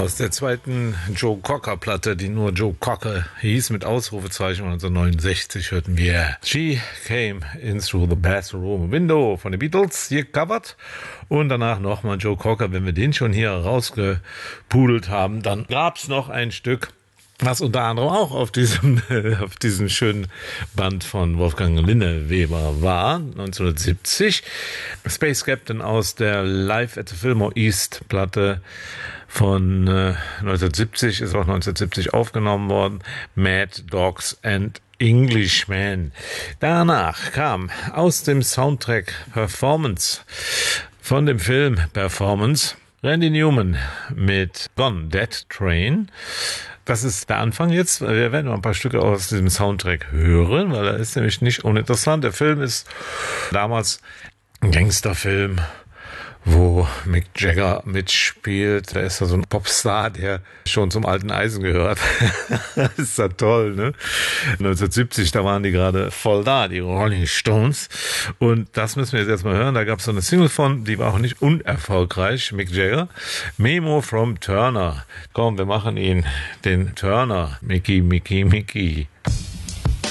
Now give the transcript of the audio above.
Aus der zweiten Joe Cocker-Platte, die nur Joe Cocker hieß, mit Ausrufezeichen 1969, hörten wir She Came In Through the Bathroom Window von den Beatles, hier covert. Und danach nochmal Joe Cocker. Wenn wir den schon hier rausgepudelt haben, dann gab's noch ein Stück, was unter anderem auch auf diesem schönen Band von Wolfgang Linneweber war, 1970. Space Captain aus der Live at the Fillmore East Platte von 1970, ist auch 1970 aufgenommen worden. Mad Dogs and Englishmen. Danach kam aus dem Soundtrack Performance von dem Film Performance Randy Newman mit Gone Dead Train. Das ist der Anfang jetzt. Wir werden noch ein paar Stücke aus diesem Soundtrack hören, weil er ist nämlich nicht uninteressant. Der Film ist damals ein Gangsterfilm, wo Mick Jagger mitspielt. Da ist da so ein Popstar, der schon zum alten Eisen gehört. Ist ja toll, ne? 1970, da waren die gerade voll da, die Rolling Stones. Und das müssen wir jetzt erstmal hören. Da gab es so eine Single von, die war auch nicht unerfolgreich, Mick Jagger. Memo from Turner. Komm, wir machen ihn, den Turner. Mickey, Mickey, Mickey.